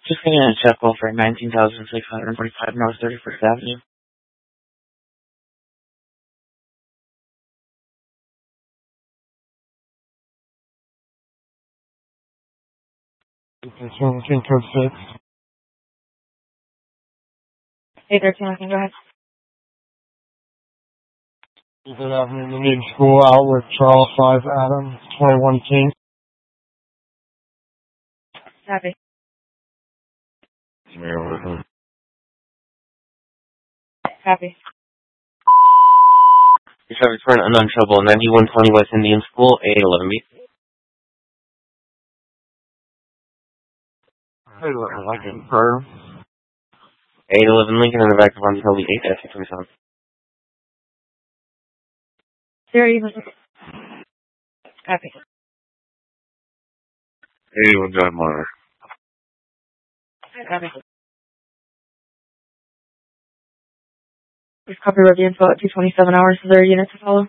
Just getting a check call for 19,645 North 31st Avenue. Machine code 6. Hey, 13, I can go ahead. Good afternoon, Indian School, Outlet, Charles 5, Adam, 21 King. Copy. Copy. You shall return unknown trouble, 9120 West Indian School, A11B. I confirm. 811 Lincoln in the back of until the 8th at 627. There you go. Copy. 81 John Monitor. Copy. Just copy review info at 227 hours. Is there a unit to follow?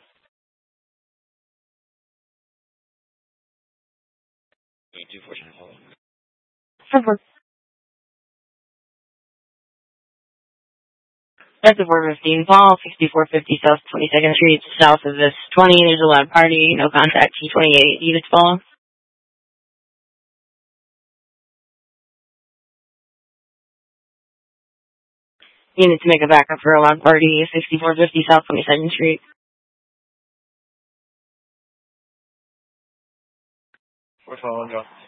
214 follow. 10-4. That's the 415. Paul, 6450 South 22nd Street, south of this 20. There's a loud party. No contact. T28. Units follow. You need to make a backup for a loud party. 6450 South 22nd Street. We're following, go.